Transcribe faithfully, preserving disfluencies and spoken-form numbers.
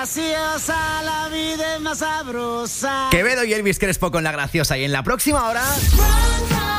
graciosa, la vida es más sabrosa. Quevedo y Elvis Crespo con La Graciosa. Y en la próxima hora...